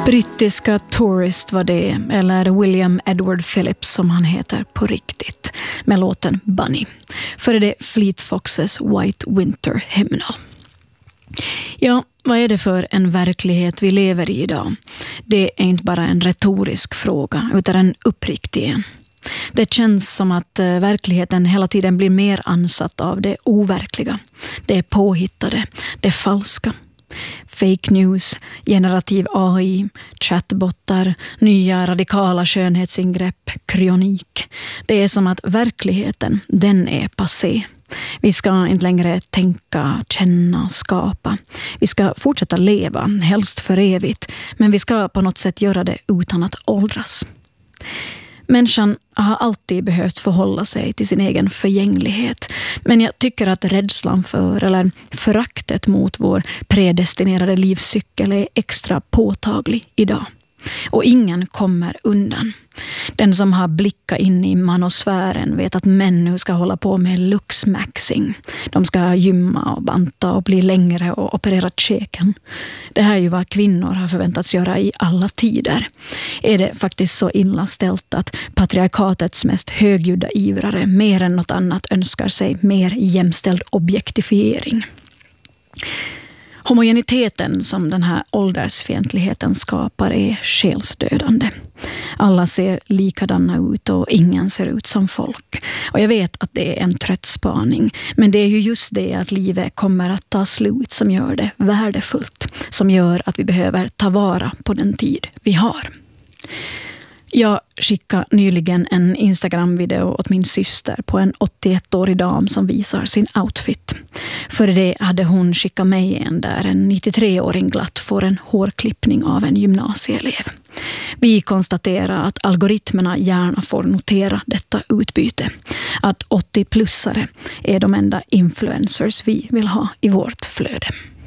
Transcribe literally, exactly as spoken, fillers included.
Brittiska Tourist var det, eller William Edward Phillips som han heter på riktigt, med låten Bunny. För det Fleet Foxes White Winter Hymnal. Ja, vad är det för en verklighet vi lever i idag? Det är inte bara en retorisk fråga, utan en uppriktig en. Det känns som att verkligheten hela tiden blir mer ansatt av det overkliga. Det är påhittade, det är falska. Fake news, generativ A I, chatbottar, nya radikala skönhetsingrepp, kryonik. Det är som att verkligheten, den är passé. Vi ska inte längre tänka, känna, skapa. Vi ska fortsätta leva, helst för evigt, men vi ska på något sätt göra det utan att åldras. Människan har alltid behövt förhålla sig till sin egen förgänglighet. Men jag tycker att rädslan för eller föraktet mot vår predestinerade livscykel är extra påtaglig idag. Och ingen kommer undan. Den som har blickat in i manosfären vet att män nu ska hålla på med luxmaxing. De ska gymma och banta och bli längre och operera käken. Det här är ju vad kvinnor har förväntats göra i alla tider. Är det faktiskt så illa ställt att patriarkatets mest högljudda ivrare mer än något annat önskar sig mer jämställd objektifiering? Homogeniteten som den här åldersfientligheten skapar är själsdödande. Alla ser likadana ut och ingen ser ut som folk. Och jag vet att det är en trött spaning, men det är ju just det att livet kommer att ta slut som gör det värdefullt. Som gör att vi behöver ta vara på den tid vi har. Jag skickade nyligen en Instagram-video åt min syster på en åttioettårig dam som visar sin outfit. För det hade hon skickat mig en där en nittiotreåring glatt får en hårklippning av en gymnasieelev. Vi konstaterar att algoritmerna gärna får notera detta utbyte. Att åttio-plussare är de enda influencers vi vill ha i vårt flöde.